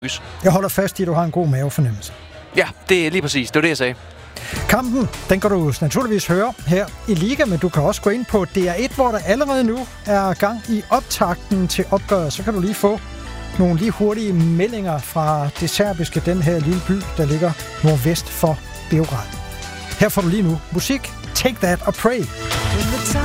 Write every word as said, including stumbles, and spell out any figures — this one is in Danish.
Jeg holder fast i, at du har en god mavefornemmelse. Ja, det er lige præcis. Det var det, jeg sagde. Kampen, den kan du naturligvis høre her i Liga, men du kan også gå ind på D R et, hvor der allerede nu er gang i optakten til opgøret. Så kan du lige få nogle lige hurtige meldinger fra det serbiske, den her lille by, der ligger nordvest for Beograd. Her får du lige nu musik. Take That og Pray.